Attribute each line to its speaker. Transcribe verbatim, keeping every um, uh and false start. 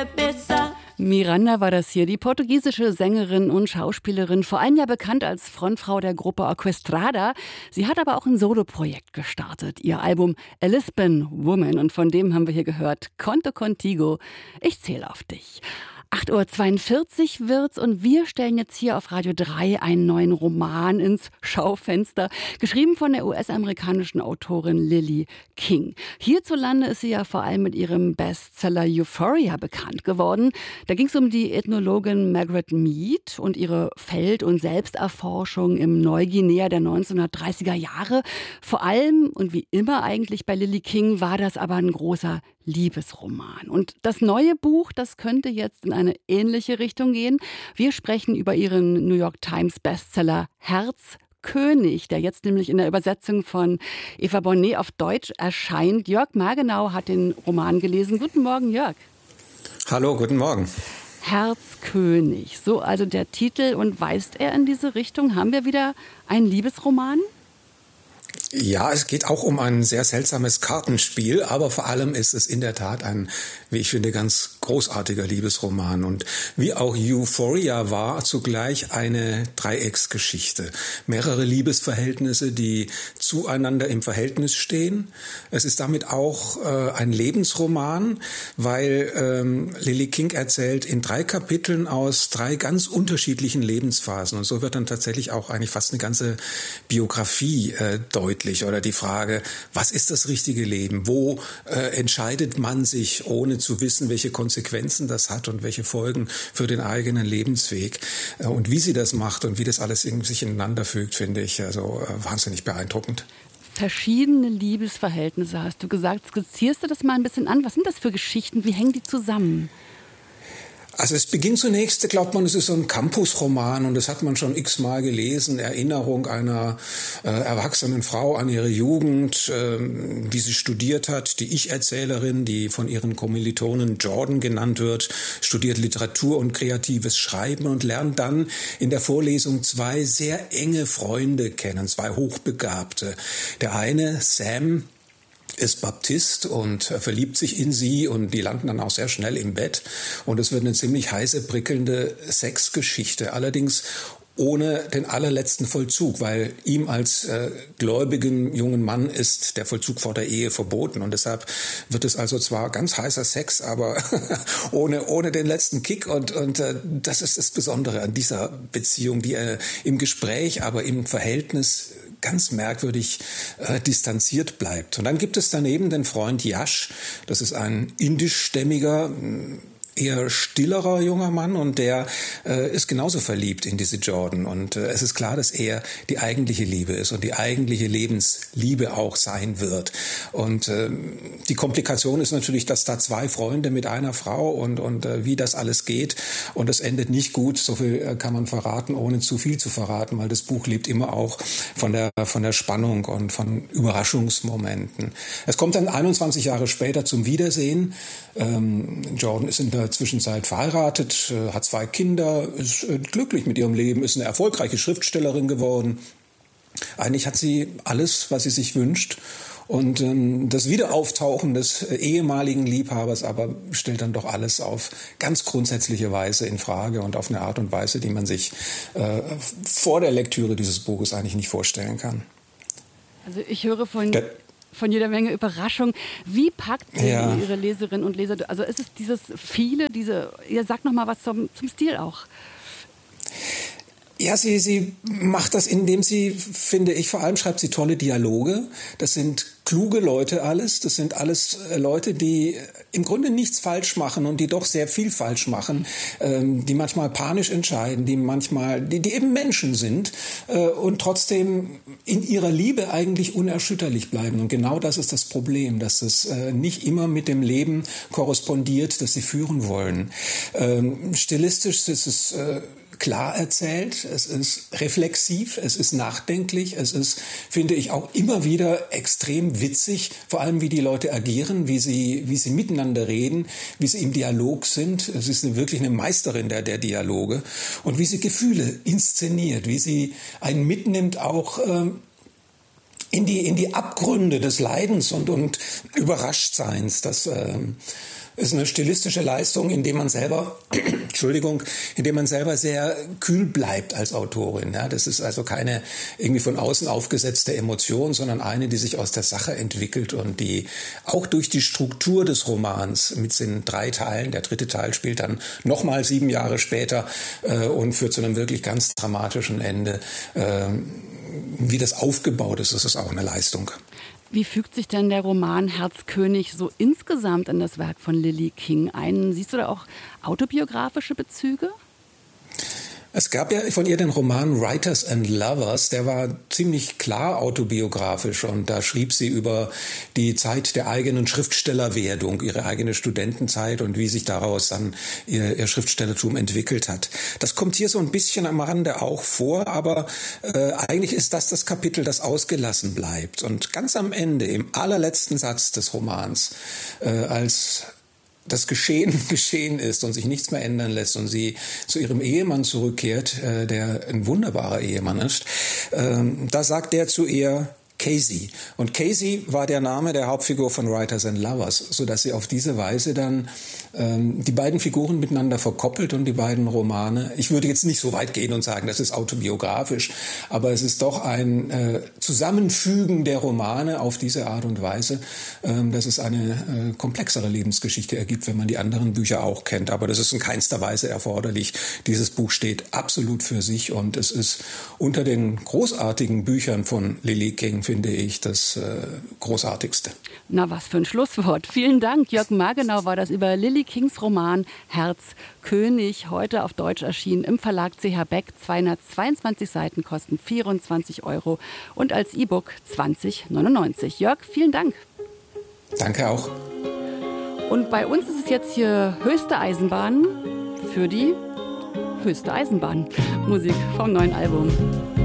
Speaker 1: cabeça.
Speaker 2: Miranda war das hier, die portugiesische Sängerin und Schauspielerin, vor allem ja bekannt als Frontfrau der Gruppe Orquestrada. Sie hat aber auch ein Soloprojekt gestartet, ihr Album A Lisbon Woman, und von dem haben wir hier gehört, Conto Contigo, ich zähle auf dich. acht Uhr zweiundvierzig wird's und wir stellen jetzt hier auf Radio drei einen neuen Roman ins Schaufenster, geschrieben von der U S-amerikanischen Autorin Lily King. Hierzulande ist sie ja vor allem mit ihrem Bestseller Euphoria bekannt geworden. Da ging es um die Ethnologin Margaret Mead und ihre Feld- und Selbsterforschung im Neuguinea der neunzehnhundertdreißiger Jahre. Vor allem und wie immer eigentlich bei Lily King war das aber ein großer Liebesroman. Und das neue Buch, das könnte jetzt in eine ähnliche Richtung gehen. Wir sprechen über ihren New York Times Bestseller Herzkönig, der jetzt nämlich in der Übersetzung von Eva Bonnet auf Deutsch erscheint. Jörg Margenau hat den Roman gelesen. Guten Morgen, Jörg.
Speaker 3: Hallo, guten Morgen.
Speaker 2: Herzkönig, so also der Titel. Und weist er in diese Richtung? Haben wir wieder einen Liebesroman?
Speaker 3: Ja, es geht auch um ein sehr seltsames Kartenspiel, aber vor allem ist es in der Tat ein, wie ich finde, ganz großartiger Liebesroman. Und wie auch Euphoria war zugleich eine Dreiecksgeschichte. Mehrere Liebesverhältnisse, die zueinander im Verhältnis stehen. Es ist damit auch äh, ein Lebensroman, weil ähm, Lily King erzählt in drei Kapiteln aus drei ganz unterschiedlichen Lebensphasen. Und so wird dann tatsächlich auch eigentlich fast eine ganze Biografie äh, deutlich. Oder die Frage, was ist das richtige Leben? Wo äh, entscheidet man sich, ohne zu wissen, welche Konsequenzen das hat und welche Folgen für den eigenen Lebensweg? Äh, und wie sie das macht und wie das alles in, sich ineinander fügt, finde ich also äh, wahnsinnig beeindruckend.
Speaker 2: Verschiedene Liebesverhältnisse, hast du gesagt. Skizzierst du das mal ein bisschen an? Was sind das für Geschichten? Wie hängen die zusammen?
Speaker 3: Also es beginnt zunächst, glaubt man, es ist so ein Campusroman und das hat man schon x-mal gelesen. Erinnerung einer äh, erwachsenen Frau an ihre Jugend, äh, wie sie studiert hat. Die Ich-Erzählerin, die von ihren Kommilitonen Jordan genannt wird, studiert Literatur und kreatives Schreiben und lernt dann in der Vorlesung zwei sehr enge Freunde kennen, zwei Hochbegabte. Der eine, Sam, ist Baptist und verliebt sich in sie und die landen dann auch sehr schnell im Bett und es wird eine ziemlich heiße, prickelnde Sexgeschichte, allerdings ohne den allerletzten Vollzug, weil ihm als äh, gläubigen jungen Mann ist der Vollzug vor der Ehe verboten und deshalb wird es also zwar ganz heißer Sex, aber ohne ohne den letzten Kick und und äh, das ist das Besondere an dieser Beziehung, die äh, im Gespräch, aber im Verhältnis ganz merkwürdig äh, distanziert bleibt. Und dann gibt es daneben den Freund Yash, das ist ein indischstämmiger, eher stillerer junger Mann und der äh, ist genauso verliebt in diese Jordan und äh, es ist klar, dass er die eigentliche Liebe ist und die eigentliche Lebensliebe auch sein wird. Und äh, die Komplikation ist natürlich, dass da zwei Freunde mit einer Frau und und äh, wie das alles geht und es endet nicht gut. So viel äh, kann man verraten, ohne zu viel zu verraten, weil das Buch lebt immer auch von der von der Spannung und von Überraschungsmomenten. Es kommt dann einundzwanzig Jahre später zum Wiedersehen. Ähm, Jordan ist in der Zwischenzeit verheiratet, hat zwei Kinder, ist glücklich mit ihrem Leben, ist eine erfolgreiche Schriftstellerin geworden. Eigentlich hat sie alles, was sie sich wünscht. Und ähm, das Wiederauftauchen des äh, ehemaligen Liebhabers aber stellt dann doch alles auf ganz grundsätzliche Weise in Frage und auf eine Art und Weise, die man sich äh, vor der Lektüre dieses Buches eigentlich nicht vorstellen kann.
Speaker 2: Also ich höre von... Der Von jeder Menge Überraschung. Wie packt sie ja. Ihre Leserinnen und Leser? Also ist es dieses viele, diese, ihr sagt noch mal was zum, zum Stil auch.
Speaker 3: Ja, sie, sie macht das, indem sie, finde ich, vor allem schreibt sie tolle Dialoge. Das sind kluge Leute alles. Das sind alles Leute, die im Grunde nichts falsch machen und die doch sehr viel falsch machen, ähm, die manchmal panisch entscheiden, die manchmal, die, die eben Menschen sind äh, und trotzdem in ihrer Liebe eigentlich unerschütterlich bleiben. Und genau das ist das Problem, dass es äh, nicht immer mit dem Leben korrespondiert, das sie führen wollen. Ähm, stilistisch ist es äh, klar erzählt, es ist reflexiv, es ist nachdenklich, es ist, finde ich, auch immer wieder extrem witzig, vor allem wie die Leute agieren, wie sie, wie sie miteinander reden, wie sie im Dialog sind. Es ist eine, wirklich eine Meisterin der, der Dialoge und wie sie Gefühle inszeniert, wie sie einen mitnimmt auch ähm, in die, in die Abgründe des Leidens und, und Überraschtseins. Das, ähm, ist eine stilistische Leistung, indem man selber, Entschuldigung, indem man selber sehr kühl bleibt als Autorin. Ja, das ist also keine irgendwie von außen aufgesetzte Emotion, sondern eine, die sich aus der Sache entwickelt und die auch durch die Struktur des Romans mit den drei Teilen, der dritte Teil spielt dann nochmal sieben Jahre später äh, und führt zu einem wirklich ganz dramatischen Ende. Äh, wie das aufgebaut ist, ist es auch eine Leistung.
Speaker 2: Wie fügt sich denn der Roman Herzkönig so insgesamt in das Werk von Lily King ein? Siehst du da auch autobiografische Bezüge?
Speaker 3: Es gab ja von ihr den Roman Writers and Lovers, der war ziemlich klar autobiografisch und da schrieb sie über die Zeit der eigenen Schriftstellerwerdung, ihre eigene Studentenzeit und wie sich daraus dann ihr, ihr Schriftstellertum entwickelt hat. Das kommt hier so ein bisschen am Rande auch vor, aber äh, eigentlich ist das das Kapitel, das ausgelassen bleibt. Und ganz am Ende, im allerletzten Satz des Romans, äh, als das Geschehen geschehen ist und sich nichts mehr ändern lässt und sie zu ihrem Ehemann zurückkehrt, äh, der ein wunderbarer Ehemann ist, ähm, da sagt er zu ihr Casey. Und Casey war der Name der Hauptfigur von Writers and Lovers, sodass sie auf diese Weise dann ähm, die beiden Figuren miteinander verkoppelt und die beiden Romane. Ich würde jetzt nicht so weit gehen und sagen, das ist autobiografisch, aber es ist doch ein äh, Zusammenfügen der Romane auf diese Art und Weise, ähm, dass es eine äh, komplexere Lebensgeschichte ergibt, wenn man die anderen Bücher auch kennt. Aber das ist in keinster Weise erforderlich. Dieses Buch steht absolut für sich und es ist unter den großartigen Büchern von Lily King, finde ich, das äh, Großartigste.
Speaker 2: Na, was für ein Schlusswort. Vielen Dank. Jörg Margenau war das über Lily Kings Roman Herzkönig, heute auf Deutsch erschienen im Verlag C H Beck. zweihundertzweiundzwanzig Seiten kosten vierundzwanzig Euro und als E-Book zwanzig neunundneunzig. Jörg, vielen Dank.
Speaker 3: Danke auch.
Speaker 2: Und bei uns ist es jetzt hier höchste Eisenbahn für die höchste Eisenbahn. Musik vom neuen Album.